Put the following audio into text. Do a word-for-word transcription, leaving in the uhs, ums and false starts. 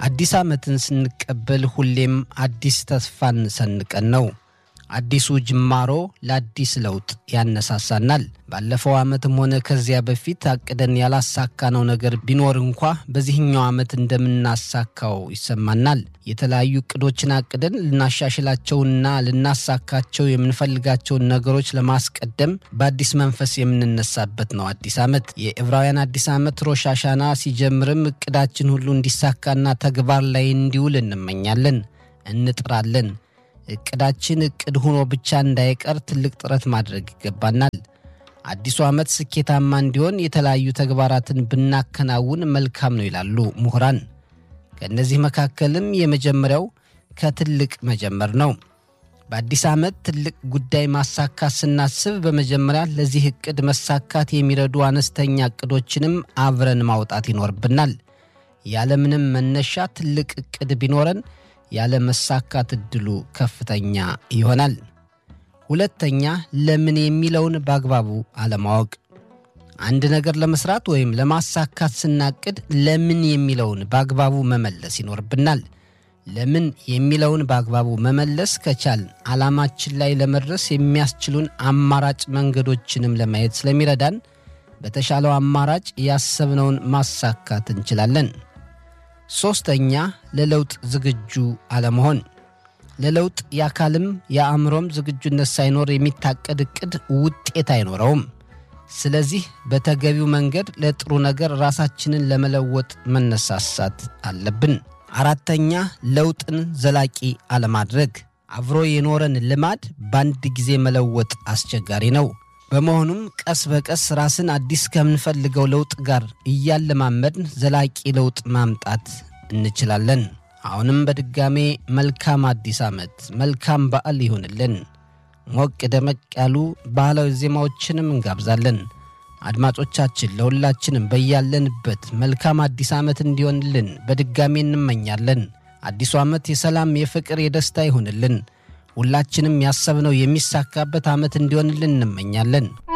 አዲስ ዓመትን ስንቀበል ሁሌም አዲስ ተስፋን ሰንቀን ነው። አዲሱ ጅማሮ ለአዲስ ለውጥ ያነሳሳናል። ባለፈው ዓመትም ሆነ ከዚያ በፊት አቅደን ያላሳካነው ነገር ቢኖር እንኳ በዚህኛው ዓመት እንደምናሳካው ይሰማናል። የተለያዩ ዕቅዶችን አቅደን ልናሻሽላቸውና ልናሳካቸው የምንፈልጋቸውን ነገሮች ለማስቀደም በአዲስ መንፈስ የምንነሳበት ነው አዲስ ዓመት። የዕብራውያን አዲስ ዓመት ሮሽ ሃሻና ሲጀምርም ዕቅዳችን ሁሉ እንዲሳካና ተግባር ላይ እንዲውል እንመኛለን፣ እንጥራለን። ዕቅዳችን ዕቅድ ሆኖ ብቻ እንዳይቀር ትልቅ ጥረት ማድረግ ይገባናል። አዲሱ ዓመት ስኬታማ እንዲሆን የተለያዩ ተግባራትን ብናከናውን መልካም ነው ይላሉ ምሁራን። ከነዚህ መካከልም የመጀመሪያው ከትልቅ መጀመር ነው። በአዲስ ዓመት ትልቅ ጉዳይ ማሳካት ስናስብ በመጀመሪያ ለዚህ ዕቅድ መሳካት የሚረዱ አነስተኛ ዕቅዶችንም አብረን ማውጣት ይኖርብናል። ያለምንም መነሻ ትልቅ ዕቅድ ቢኖረን ያለ መሳካት እድሉ ከፍተኛ ይሆናል። ሁለተኛ ለምን የሚለውን በአግባቡ አለማወቅ። አንድ ነገር ለመስራት ወይም ለማሳካት ስናቅድ ለምን የሚለውን በአግባቡ መመለስ ይኖርብናል። ለምን የሚለውን በአግባቡ መመለስ ከቻልን ዓላማችን ላይ ለመድረስ የሚያስችሉን አማራጭ መንገዶችንም ለማየት ስለሚረዳን በተሻለው አማራጭ ያሰብነውን ማሳካት እንችላለን። ሶስተኛ ለለውጥ ዝግጁ አለመሆን። ለለውጥ የአካልም የአእምሮም ዝግጁነት ሳይኖር የሚታቀድ ዕቅድ ውጤት አይኖረውም። ስለዚህ በተገቢው መንገድ ለጥሩ ነገር ራሳችንን ለመለወጥ መነሳሳት አለብን። አራተኛ ለውጥን ዘላቂ አለማድረግ። አብሮ የኖረን ልማድ በአንድ ጊዜ መለወጥ አስቸጋሪ ነው። በመሆኑም ቀስ በቀስ ራስን አዲስ ከምንፈልገው ለውጥ ጋር እያለማመድን ዘላቂ ለውጥ ማምጣት እንችላለን። አሁንም በድጋሜ መልካም አዲስ ዓመት፣ መልካም በዓል ይሁንልን። ሞቅ ደመቅ ያሉ ባህላዊ ዜማዎችንም እንጋብዛለን። አድማጮቻችን ለሁላችንም በያለንበት መልካም አዲስ ዓመት እንዲሆንልን በድጋሜ እንመኛለን። አዲሱ ዓመት የሰላም፣ የፍቅር፣ የደስታ ይሁንልን። ሁላችንም ያሰብነው የሚሳካበት ዓመት እንዲሆንልን እንመኛለን።